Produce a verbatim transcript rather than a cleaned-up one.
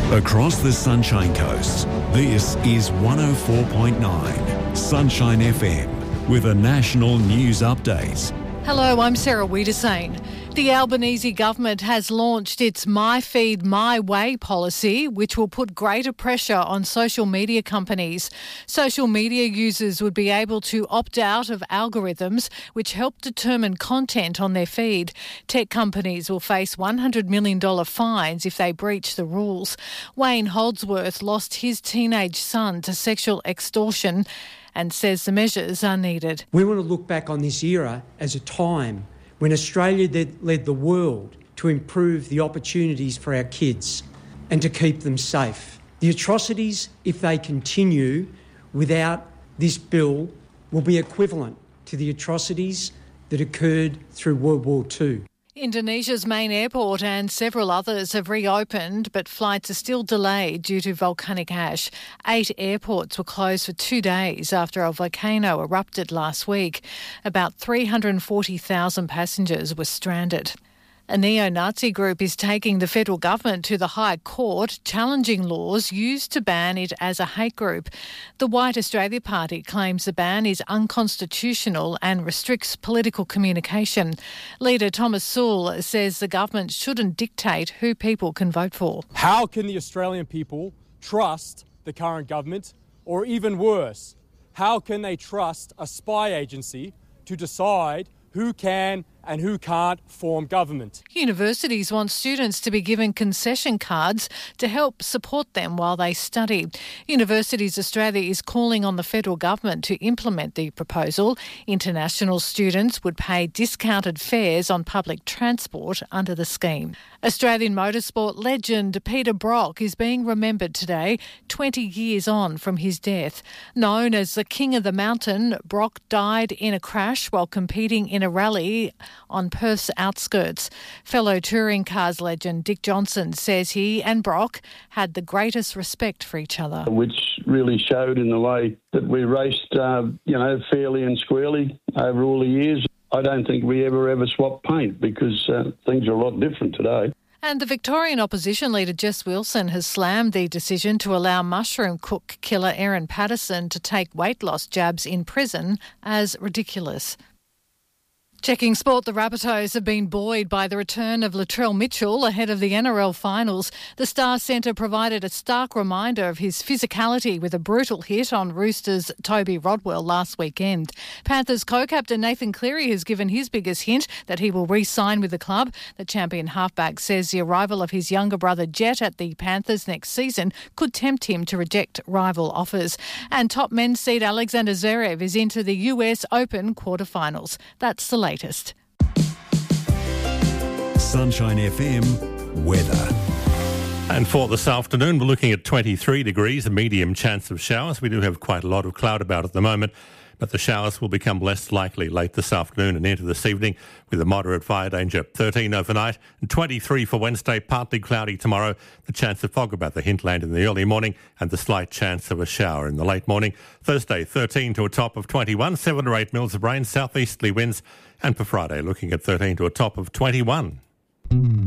Across the Sunshine Coast, this is one oh four point nine Sunshine F M with a national news update. Hello, I'm Sarah Wiedersane. The Albanese government has launched its My Feed My Way policy, which will put greater pressure on social media companies. Social media users would be able to opt out of algorithms which help determine content on their feed. Tech companies will face one hundred million dollars fines if they breach the rules. Wayne Holdsworth lost his teenage son to sexual extortion and says the measures are needed. We want to look back on this era as a time when Australia led the world to improve the opportunities for our kids and to keep them safe. The atrocities, if they continue without this bill, will be equivalent to the atrocities that occurred through World War Two. Indonesia's main airport and several others have reopened, but flights are still delayed due to volcanic ash. Eight airports were closed for two days after a volcano erupted last week. About three hundred forty thousand passengers were stranded. A neo-Nazi group is taking the federal government to the High Court, challenging laws used to ban it as a hate group. The White Australia Party claims the ban is unconstitutional and restricts political communication. Leader Thomas Sewell says the government shouldn't dictate who people can vote for. How can the Australian people trust the current government? Or even worse, how can they trust a spy agency to decide who can and who can't form government? Universities want students to be given concession cards to help support them while they study. Universities Australia is calling on the federal government to implement the proposal. International students would pay discounted fares on public transport under the scheme. Australian motorsport legend Peter Brock is being remembered today, twenty years on from his death. Known as the King of the Mountain, Brock died in a crash while competing in a rally on Perth's outskirts. Fellow touring cars legend Dick Johnson says he and Brock had the greatest respect for each other. Which really showed in the way that we raced, uh, you know, fairly and squarely over all the years. I don't think we ever, ever swapped paint because uh, things are a lot different today. And the Victorian opposition leader Jess Wilson has slammed the decision to allow mushroom cook killer Erin Patterson to take weight loss jabs in prison as ridiculous. Checking sport, the Rabbitohs have been buoyed by the return of Latrell Mitchell ahead of the N R L finals. The Star Centre provided a stark reminder of his physicality with a brutal hit on Roosters' Toby Rodwell last weekend. Panthers co-captain Nathan Cleary has given his biggest hint that he will re-sign with the club. The champion halfback says the arrival of his younger brother Jet at the Panthers next season could tempt him to reject rival offers. And top men's seed Alexander Zverev is into the U S Open quarterfinals. That's the latest. Sunshine F M weather. And for this afternoon, we're looking at twenty-three degrees, a medium chance of showers. We do have quite a lot of cloud about at the moment, but the showers will become less likely late this afternoon and into this evening with a moderate fire danger. thirteen overnight and twenty-three for Wednesday, partly cloudy tomorrow. The chance of fog about the hinterland in the early morning and the slight chance of a shower in the late morning. Thursday, thirteen to a top of twenty-one, seven or eight mils of rain, southeasterly winds. And for Friday, looking at thirteen to a top of twenty-one.